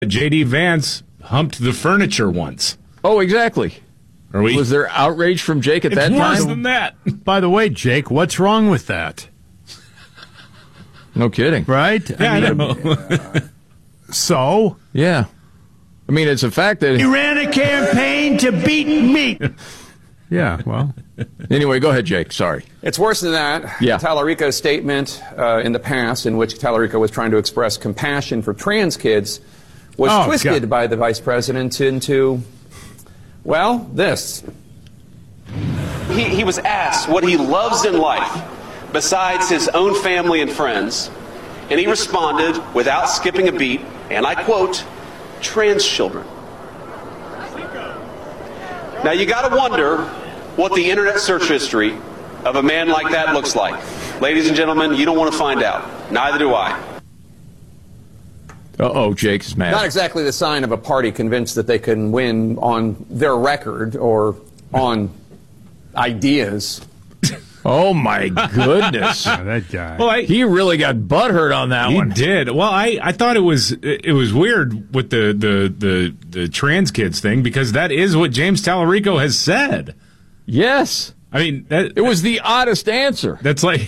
J.D. Vance humped the furniture once. Oh, exactly. Was there outrage from Jake at that time? It's worse than that. By the way, Jake, what's wrong with that? No kidding. Right? Yeah, I know. So? Yeah. I mean, it's a fact that... He ran a campaign to beat me. Yeah, well... Anyway, go ahead, Jake. Sorry. It's worse than that. Yeah. Tallarico's statement in the past, in which Tallarico was trying to express compassion for trans kids, was twisted by the vice president into, well, this. He was asked what he loves in life besides his own family and friends, and he responded without skipping a beat, and I quote, trans children. Now you got to wonder what the internet search history of a man like that looks like. Ladies and gentlemen, you don't want to find out. Neither do I. Uh-oh, Jake is mad. Not exactly the sign of a party convinced that they can win on their record or on ideas. Oh, my goodness. That guy. Well, he really got butthurt on that one. He did. Well, I thought it was weird with the trans kids thing, because that is what James Tallarico has said. Yes. I mean, it was the oddest answer. That's like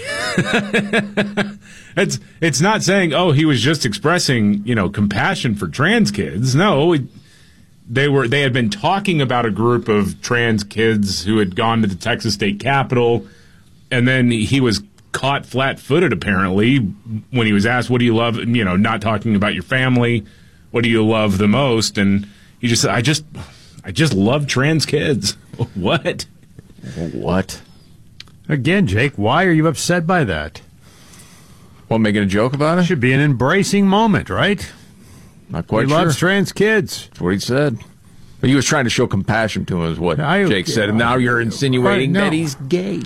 it's not saying, oh, he was just expressing, compassion for trans kids. No, they had been talking about a group of trans kids who had gone to the Texas State Capitol, and then he was caught flat-footed, apparently, when he was asked, what do you love, not talking about your family, what do you love the most? And he just said, I just love trans kids. What? What? Again, Jake, why are you upset by that? Well, making a joke about it? Should be an embracing moment, right? Not quite he sure. He loves trans kids. That's what he said. But he was trying to show compassion to him, is what Jake said. And now you're insinuating that he's gay.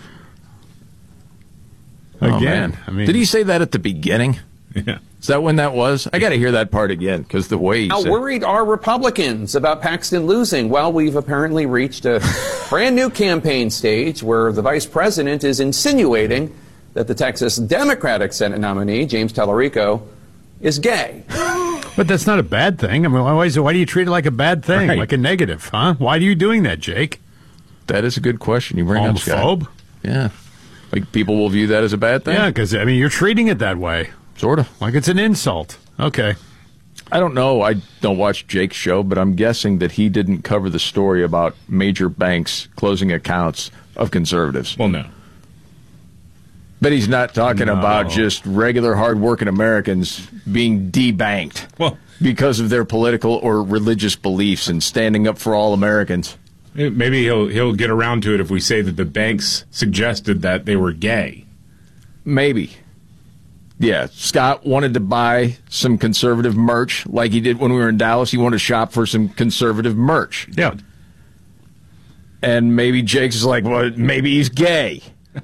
Again. I mean, did he say that at the beginning? Yeah. Is that when that was? I got to hear that part again, because the way he How said... worried are Republicans about Paxton losing? Well, we've apparently reached a brand new campaign stage where the vice president is insinuating that the Texas Democratic Senate nominee, James Tallarico, is gay. But that's not a bad thing. I mean, why do you treat it like a bad thing, like a negative, huh? Why are you doing that, Jake? That is a good question you bring up, Scott. Homophobe? Yeah. Like, people will view that as a bad thing? Yeah, because, I mean, you're treating it that way. Sort of. Like it's an insult. Okay. I don't know. I don't watch Jake's show, but I'm guessing that he didn't cover the story about major banks closing accounts of conservatives. Well, no. But he's not talking about just regular hard-working Americans being debanked because of their political or religious beliefs and standing up for all Americans. Maybe he'll get around to it if we say that the banks suggested that they were gay. Maybe. Yeah, Scott wanted to buy some conservative merch like he did when we were in Dallas. He wanted to shop for some conservative merch. Yeah. And maybe Jake's like, well, maybe he's gay.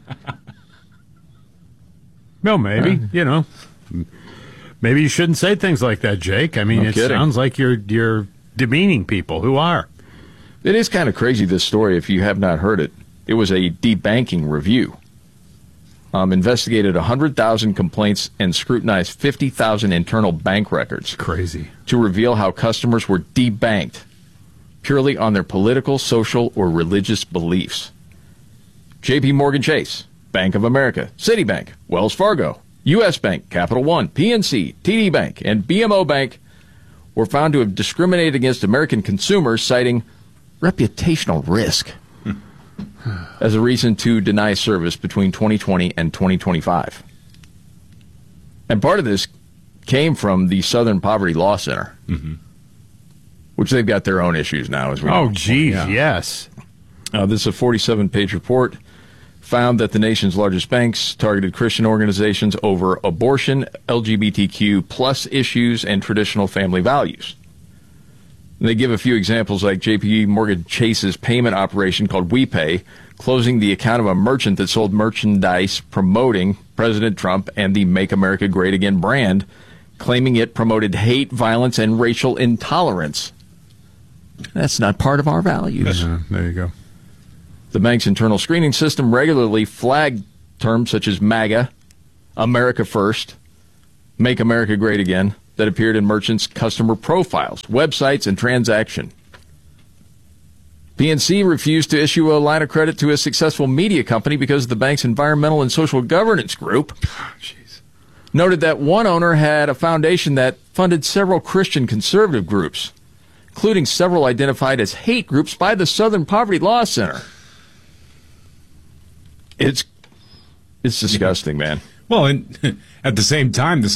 No, maybe. Maybe you shouldn't say things like that, Jake. I mean, sounds like you're demeaning people who are. It is kind of crazy, this story, if you have not heard it. It was a debanking review. Investigated 100,000 complaints and scrutinized 50,000 internal bank records. Crazy. To reveal how customers were debanked purely on their political, social, or religious beliefs. J.P. Morgan Chase, Bank of America, Citibank, Wells Fargo, U.S. Bank, Capital One, PNC, TD Bank, and BMO Bank were found to have discriminated against American consumers, citing reputational risk as a reason to deny service between 2020 and 2025. And part of this came from the Southern Poverty Law Center, which they've got their own issues now, as we know. Oh, geez, yes. This is a 47-page report. Found that the nation's largest banks targeted Christian organizations over abortion, LGBTQ plus issues, and traditional family values. And they give a few examples, like J.P. Morgan Chase's payment operation called WePay, closing the account of a merchant that sold merchandise promoting President Trump and the Make America Great Again brand, claiming it promoted hate, violence, and racial intolerance. That's not part of our values. There you go. The bank's internal screening system regularly flagged terms such as MAGA, America First, Make America Great Again, that appeared in merchants' customer profiles, websites, and transaction. PNC refused to issue a line of credit to a successful media company because of the bank's environmental and social governance group. Noted that one owner had a foundation that funded several Christian conservative groups, including several identified as hate groups by the Southern Poverty Law Center. It's disgusting, man. Well, and at the same time, the